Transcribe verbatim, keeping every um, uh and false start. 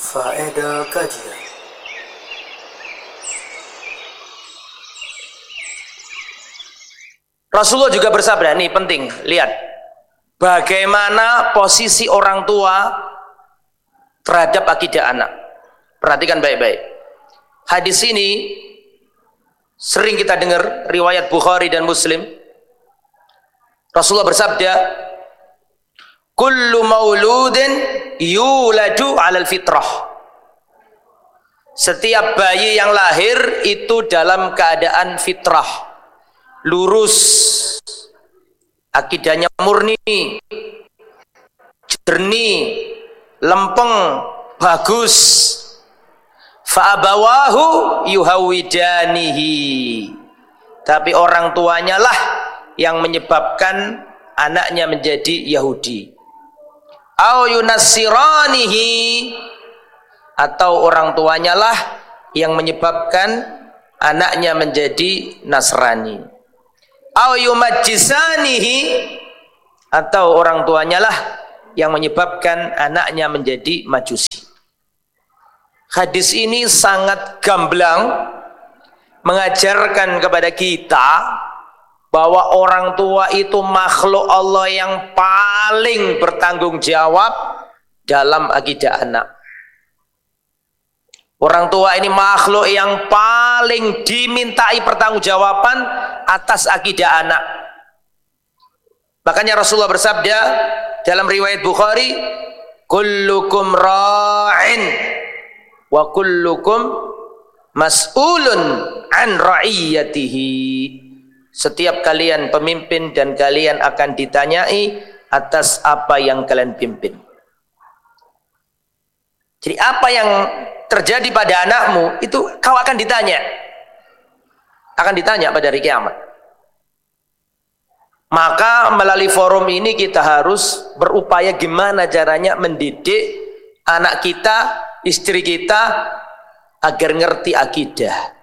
Faedah kajian. Rasulullah juga bersabda, nih penting, lihat bagaimana posisi orang tua terhadap akidah anak. Perhatikan baik-baik. Hadis ini sering kita dengar, riwayat Bukhari dan Muslim. Rasulullah bersabda, kullu mauludin yuladu alal fitrah. Setiap bayi yang lahir itu dalam keadaan fitrah, lurus, akidahnya murni, jernih, lempeng, bagus. Fa'abawahu yuhawidanihi. Tapi orang tuanya lah yang menyebabkan anaknya menjadi Yahudi. Au yunassiranihi, atau orang tuanya lah yang menyebabkan anaknya menjadi Nasrani. Au yumajjisanihi, atau orang tuanya lah yang menyebabkan anaknya menjadi Majusi. Hadis ini sangat gamblang mengajarkan kepada kita bahwa orang tua itu makhluk Allah yang paling bertanggung jawab dalam akidah anak. Orang tua ini makhluk yang paling dimintai pertanggungjawaban atas akidah anak. Makanya Rasulullah bersabda dalam riwayat Bukhari, kullukum ra'in wa kullukum mas'ulun an ra'iyatihi. Setiap kalian pemimpin dan kalian akan ditanyai atas apa yang kalian pimpin. Jadi apa yang terjadi pada anakmu itu kau akan ditanya. Akan ditanya pada hari kiamat. Maka melalui forum ini kita harus berupaya gimana caranya mendidik anak kita, istri kita agar ngerti akidah.